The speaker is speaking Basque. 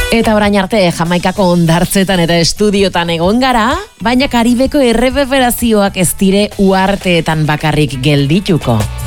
Eta orain arte Jamaikako hondartzetan eta estudiotan egon gara, baina Karibeko erreperberazioak ez dire uharteetan bakarrik geldituko.